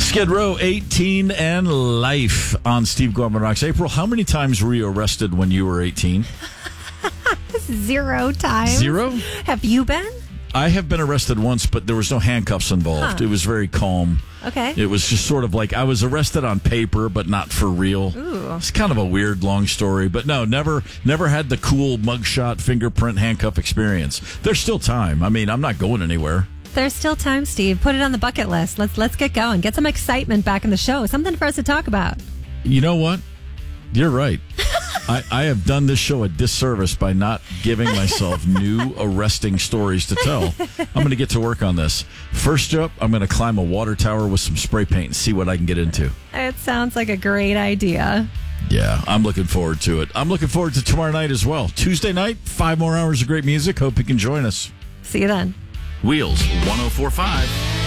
Skid Row, 18 and Life on Steve Gorman Rocks. April, how many times were you arrested when you were 18? 0 times. 0? Have you been? I have been arrested once, but there was no handcuffs involved. Huh. It was very calm. Okay. It was just sort of like I was arrested on paper, but not for real. Ooh. It's kind of a weird, long story. But no, never had the cool mugshot, fingerprint, handcuff experience. There's still time. I mean, I'm not going anywhere. There's still time, Steve. Put it on the bucket list. Let's get going. Get some excitement back in the show. Something for us to talk about. You know what? You're right. I have done this show a disservice by not giving myself new arresting stories to tell. I'm going to get to work on this. First up, I'm going to climb a water tower with some spray paint and see what I can get into. It sounds like a great idea. Yeah, I'm looking forward to it. I'm looking forward to tomorrow night as well. Tuesday night, 5 more hours of great music. Hope you can join us. See you then. Wheels 104.5.